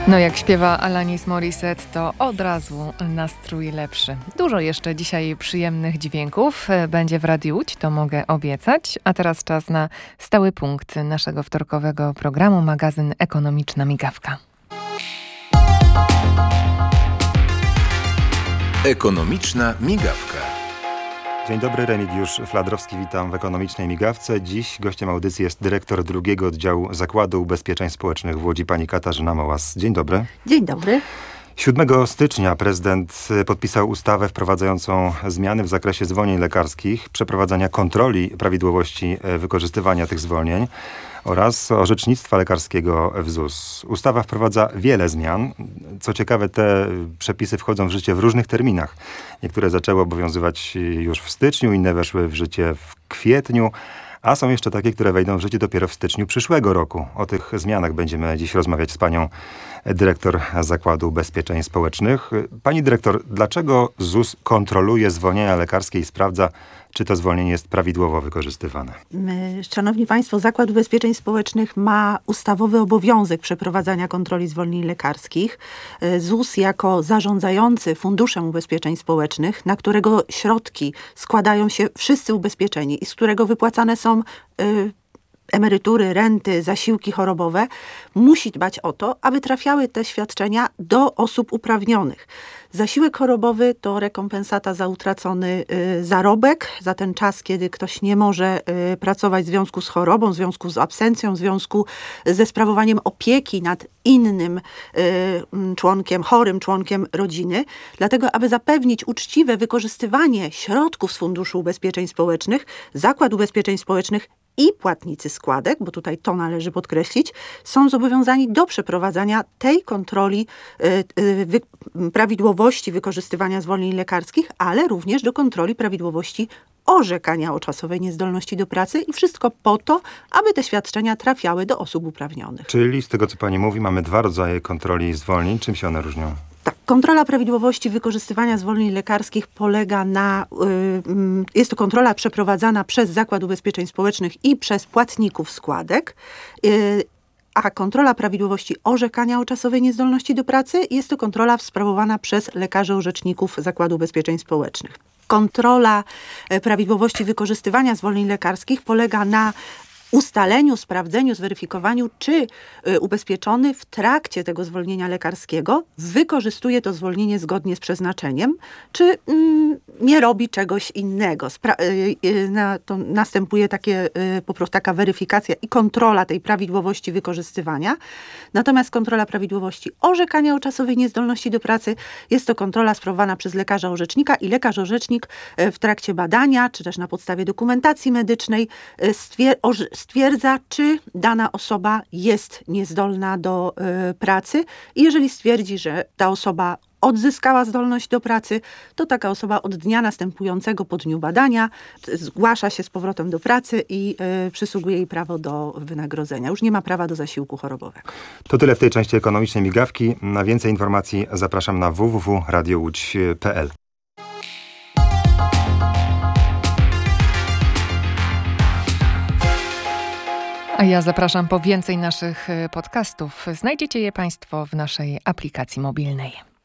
No jak śpiewa Alanis Morissette, to od razu nastrój lepszy. Dużo jeszcze dzisiaj przyjemnych dźwięków będzie w Radiu Łódź, to mogę obiecać. A teraz czas na stały punkt naszego wtorkowego programu, magazyn Ekonomiczna Migawka. Ekonomiczna Migawka. Dzień dobry, Remigiusz Fladrowski, witam w Ekonomicznej Migawce. Dziś gościem audycji jest dyrektor drugiego oddziału Zakładu Ubezpieczeń Społecznych w Łodzi, pani Katarzyna Mołas. Dzień dobry. Dzień dobry. 7 stycznia prezydent podpisał ustawę wprowadzającą zmiany w zakresie zwolnień lekarskich, przeprowadzania kontroli prawidłowości wykorzystywania tych zwolnień oraz orzecznictwa lekarskiego w ZUS. Ustawa wprowadza wiele zmian. Co ciekawe, te przepisy wchodzą w życie w różnych terminach. Niektóre zaczęły obowiązywać już w styczniu, inne weszły w życie w kwietniu, a są jeszcze takie, które wejdą w życie dopiero w styczniu przyszłego roku. O tych zmianach będziemy dziś rozmawiać z panią dyrektor Zakładu Ubezpieczeń Społecznych. Pani dyrektor, dlaczego ZUS kontroluje zwolnienia lekarskie i sprawdza, czy to zwolnienie jest prawidłowo wykorzystywane? Szanowni Państwo, Zakład Ubezpieczeń Społecznych ma ustawowy obowiązek przeprowadzania kontroli zwolnień lekarskich. ZUS jako zarządzający Funduszem Ubezpieczeń Społecznych, na którego środki składają się wszyscy ubezpieczeni i z którego wypłacane są emerytury, renty, zasiłki chorobowe, musi dbać o to, aby trafiały te świadczenia do osób uprawnionych. Zasiłek chorobowy to rekompensata za utracony zarobek, za ten czas, kiedy ktoś nie może pracować w związku z chorobą, w związku z absencją, w związku ze sprawowaniem opieki nad innym chorym członkiem rodziny. Dlatego, aby zapewnić uczciwe wykorzystywanie środków z Funduszu Ubezpieczeń Społecznych, Zakład Ubezpieczeń Społecznych i płatnicy składek, bo tutaj to należy podkreślić, są zobowiązani do przeprowadzania tej kontroli prawidłowości wykorzystywania zwolnień lekarskich, ale również do kontroli prawidłowości orzekania o czasowej niezdolności do pracy i wszystko po to, aby te świadczenia trafiały do osób uprawnionych. Czyli z tego, co pani mówi, mamy dwa rodzaje kontroli zwolnień. Czym się one różnią? Tak, kontrola prawidłowości wykorzystywania zwolnień lekarskich polega na, jest to kontrola przeprowadzana przez Zakład Ubezpieczeń Społecznych i przez płatników składek, a kontrola prawidłowości orzekania o czasowej niezdolności do pracy jest to kontrola sprawowana przez lekarzy orzeczników Zakładu Ubezpieczeń Społecznych. Kontrola prawidłowości wykorzystywania zwolnień lekarskich polega na ustaleniu, sprawdzeniu, zweryfikowaniu, czy ubezpieczony w trakcie tego zwolnienia lekarskiego wykorzystuje to zwolnienie zgodnie z przeznaczeniem, czy nie robi czegoś innego. To następuje po prostu taka weryfikacja i kontrola tej prawidłowości wykorzystywania. Natomiast kontrola prawidłowości orzekania o czasowej niezdolności do pracy jest to kontrola sprawowana przez lekarza orzecznika i lekarz orzecznik w trakcie badania, czy też na podstawie dokumentacji medycznej stwierdza, czy dana osoba jest niezdolna do pracy i jeżeli stwierdzi, że ta osoba odzyskała zdolność do pracy, to taka osoba od dnia następującego po dniu badania zgłasza się z powrotem do pracy i przysługuje jej prawo do wynagrodzenia. Już nie ma prawa do zasiłku chorobowego. To tyle w tej części Ekonomicznej Migawki. Na więcej informacji zapraszam na www.radiowódź.pl. A ja zapraszam po więcej naszych podcastów. Znajdziecie je Państwo w naszej aplikacji mobilnej.